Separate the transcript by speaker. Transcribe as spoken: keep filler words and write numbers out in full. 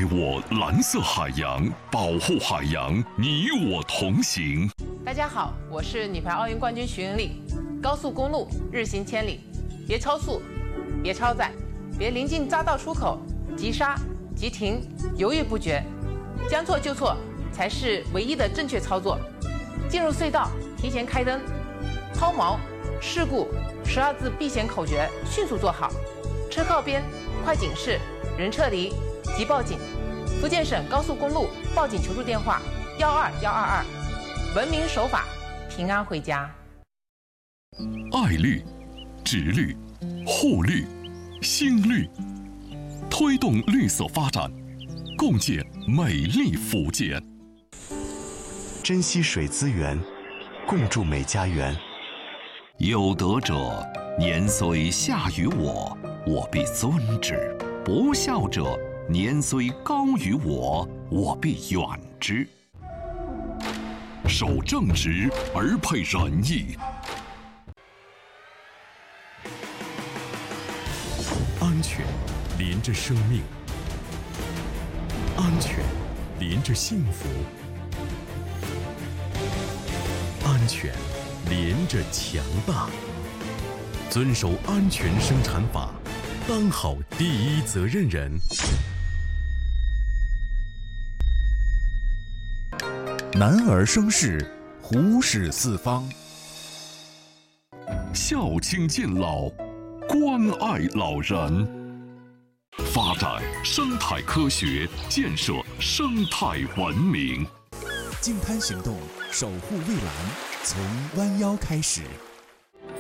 Speaker 1: 爱我蓝色海洋，保护海洋，你我同行。
Speaker 2: 大家好，我是女排奥运冠军徐云丽。高速公路日行千里，别超速，别超载，别临近匝道出口急刹急停，犹豫不决，将错就错才是唯一的正确操作。进入隧道提前开灯，抛锚、事故十二字避险口诀迅速做好。车靠边，快警示，人撤离，即报警。福建省高速公路报警求助电话：幺二幺二二。文明守法，平安回家。
Speaker 1: 爱绿、植绿、护绿、新绿，推动绿色发展，共建美丽福建。
Speaker 3: 珍惜水资源，共筑美家园。
Speaker 1: 有德者，年虽下于我，我必尊之；不孝者，年虽高于我，我必远之。守正直而配仁义。
Speaker 4: 安全连着生命，安全连着幸福，安全连着强大。遵守安全生产法，当好第一责任人。男儿生事，虎视四方。
Speaker 1: 孝亲敬老，关爱老人，发展生态科学，建设生态文明。
Speaker 4: 净滩行动，守护蔚蓝，从弯腰开始。